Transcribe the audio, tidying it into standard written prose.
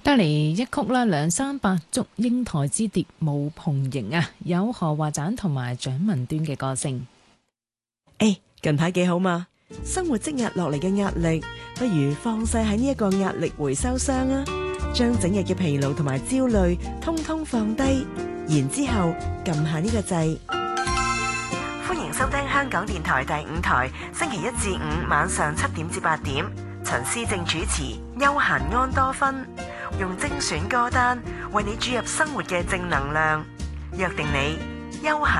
隔離一曲啦，梁山伯祝英台之蝶舞蓬瀛啊，有何華盞同埋蔣文端嘅歌聲。 近排幾好嘛？生活積壓落嚟嘅壓力，不如放晒喺呢一個壓力回收箱啊！將整日嘅疲勞同埋焦慮通通放低，然之後撳下呢個掣。歡迎收聽香港電台第5台，星期1至5晚上7點至8點，陳思正主持《休閒安多芬》，用精選歌單為你注入生活嘅正能量，約定你休閒